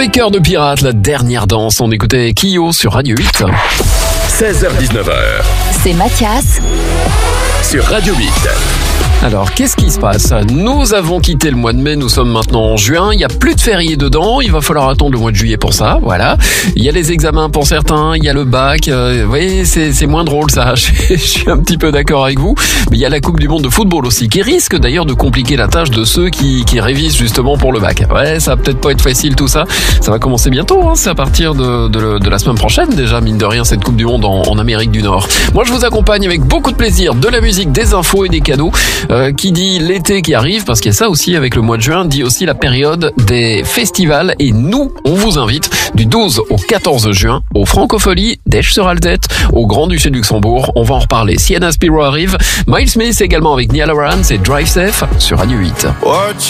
Avec Cœur de Pirate, la dernière danse, on écoutait Kyo sur Radio 8. 16h-19h. C'est Mathias Sur Radio 8. Alors, qu'est-ce qui se passe? Nous avons quitté le mois de mai, nous sommes maintenant en juin, il n'y a plus de fériés dedans, il va falloir attendre le mois de juillet pour ça, voilà. Il y a les examens pour certains, il y a le bac, vous voyez, c'est moins drôle ça, je suis un petit peu d'accord avec vous. Mais il y a la Coupe du Monde de football aussi, qui risque d'ailleurs de compliquer la tâche de ceux qui révisent justement pour le bac. Ouais, ça va peut-être pas être facile tout ça, ça va commencer bientôt, hein. C'est à partir de la semaine prochaine déjà, mine de rien, cette Coupe du Monde en Amérique du Nord. Moi je vous accompagne avec beaucoup de plaisir, de la musique, des infos et des cadeaux. Qui dit l'été qui arrive, parce qu'il y a ça aussi avec le mois de juin, dit aussi la période des festivals. Et nous, on vous invite du 12 au 14 juin au Francophonie d'Esch-sur-Alzette, au Grand-Duché de Luxembourg. On va en reparler. Sienna Spiro arrive, Miles Smith également avec Niall Horan, c'est Drive Safe sur Radio 8.